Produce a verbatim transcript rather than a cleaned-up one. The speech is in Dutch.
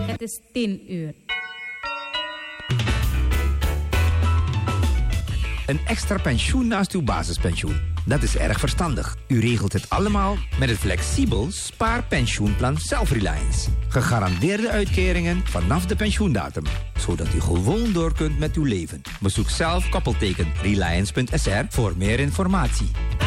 Het is tien uur. Een extra pensioen naast uw basispensioen. Dat is erg verstandig. U regelt het allemaal met het flexibel spaarpensioenplan Self-Reliance. Gegarandeerde uitkeringen vanaf de pensioendatum. Zodat u gewoon door kunt met uw leven. Bezoek zelf koppelteken reliance punt s r voor meer informatie.